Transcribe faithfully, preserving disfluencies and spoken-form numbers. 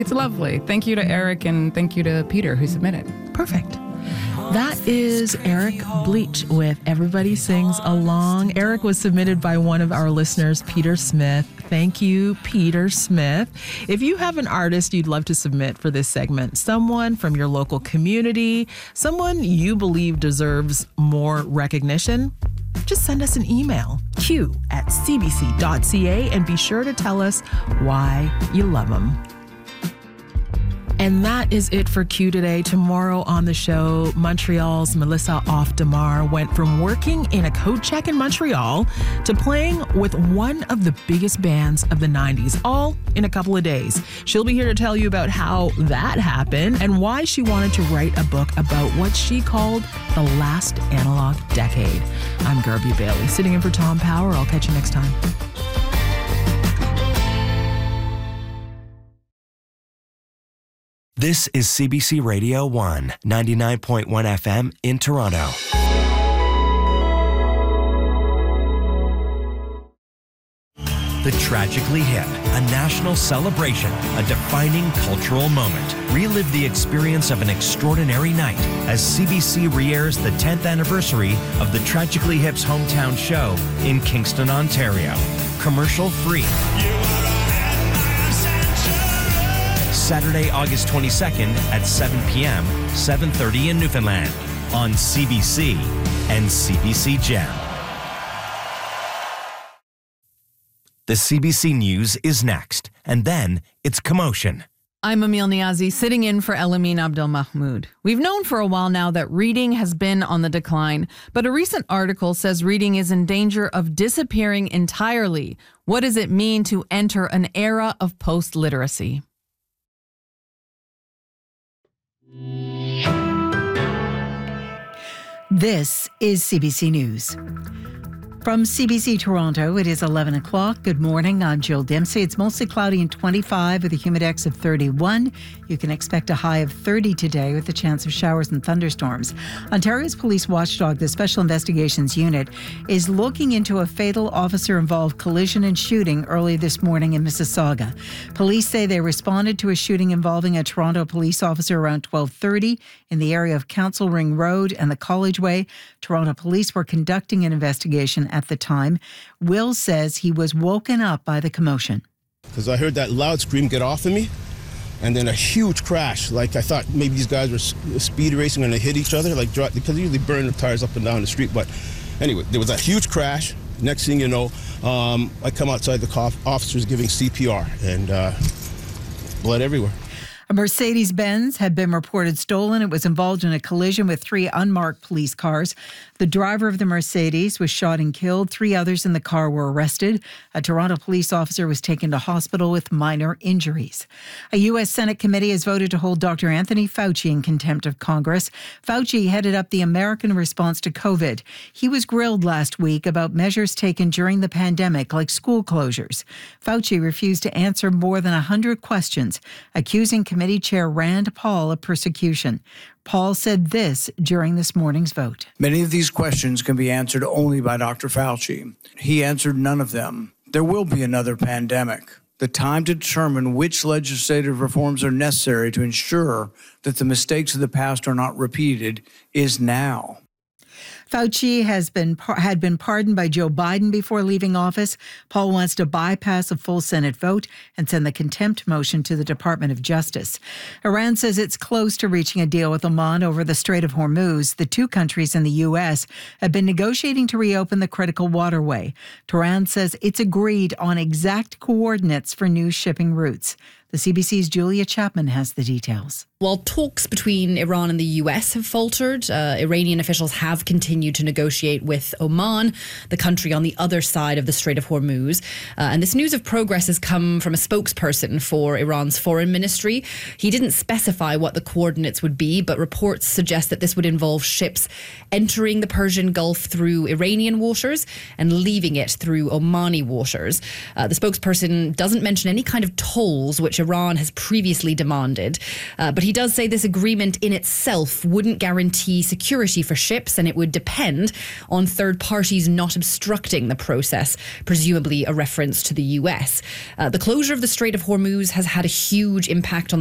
It's lovely. Thank you to Eric and thank you to Peter who submitted. Perfect. That is Eric Bleach with Everybody Sings Along. Eric was submitted by one of our listeners, Peter Smith. Thank you, Peter Smith. If you have an artist you'd love to submit for this segment, someone from your local community, someone you believe deserves more recognition, just send us an email, q at c b c dot c a, and be sure to tell us why you love them. And that is it for Q today. Tomorrow on the show, Montreal's Melissa Off-Demar went from working in a coat check in Montreal to playing with one of the biggest bands of the nineties, all in a couple of days. She'll be here to tell you about how that happened and why she wanted to write a book about what she called the last analog decade. I'm Garby Bailey, sitting in for Tom Power. I'll catch you next time. This is C B C Radio one, ninety-nine point one F M in Toronto. The Tragically Hip, a national celebration, a defining cultural moment. Relive the experience of an extraordinary night as C B C re-airs the tenth anniversary of the Tragically Hip's hometown show in Kingston, Ontario. Commercial free. Saturday, August twenty-second at seven p.m., seven thirty in Newfoundland on C B C and C B C Gem. The C B C News is next, and then it's Commotion. I'm Emil Niazi, sitting in for Elamin Abdelmahmoud. We've known for a while now that reading has been on the decline, but a recent article says reading is in danger of disappearing entirely. What does it mean to enter an era of post-literacy? This is C B C News. From C B C Toronto, it is eleven o'clock. Good morning. I'm Jill Dempsey. It's mostly cloudy and twenty-five with a humidex of thirty-one. You can expect a high of thirty today with a chance of showers and thunderstorms. Ontario's police watchdog, the Special Investigations Unit, is looking into a fatal officer-involved collision and shooting early this morning in Mississauga. Police say they responded to a shooting involving a Toronto police officer around twelve thirty in the area of Council Ring Road and the College Way. Toronto police were conducting an investigation at the time. Will says he was woken up by the commotion. Because I heard that loud scream, "Get off of me," and then a huge crash. Like I thought maybe these guys were speed racing and they hit each other, like because they usually burn the tires up and down the street. But anyway, there was a huge crash. Next thing you know, um, I come outside, the cop officers giving C P R and uh, blood everywhere. A Mercedes-Benz had been reported stolen. It was involved in a collision with three unmarked police cars. The driver of the Mercedes was shot and killed. Three others in the car were arrested. A Toronto police officer was taken to hospital with minor injuries. A U S Senate committee has voted to hold Doctor Anthony Fauci in contempt of Congress. Fauci headed up the American response to COVID. He was grilled last week about measures taken during the pandemic, like school closures. Fauci refused to answer more than one hundred questions, accusing Committee Chair Rand Paul of persecution. Paul said this during this morning's vote. Many of these questions can be answered only by Doctor Fauci. He answered none of them. There will be another pandemic. The time to determine which legislative reforms are necessary to ensure that the mistakes of the past are not repeated is now. Fauci has been had been pardoned by Joe Biden before leaving office. Paul wants to bypass a full Senate vote and send the contempt motion to the Department of Justice. Iran says it's close to reaching a deal with Oman over the Strait of Hormuz. The two countries and the U S have been negotiating to reopen the critical waterway. Tehran says it's agreed on exact coordinates for new shipping routes. The C B C's Julia Chapman has the details. While talks between Iran and the U S have faltered, uh, Iranian officials have continued to negotiate with Oman, the country on the other side of the Strait of Hormuz. Uh, and this news of progress has come from a spokesperson for Iran's foreign ministry. He didn't specify what the coordinates would be, but reports suggest that this would involve ships entering the Persian Gulf through Iranian waters and leaving it through Omani waters. Uh, the spokesperson doesn't mention any kind of tolls which Iran has previously demanded. Uh, but he does say this agreement in itself wouldn't guarantee security for ships, and it would depend on third parties not obstructing the process, presumably a reference to the U S. Uh, the closure of the Strait of Hormuz has had a huge impact on